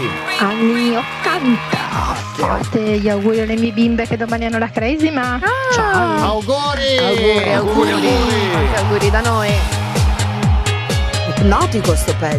Anni 80. Fate gli auguri alle mie bimbe che domani hanno la cresima. Ciao. Auguri. Auguri da noi. Ipnotico sto pezzo.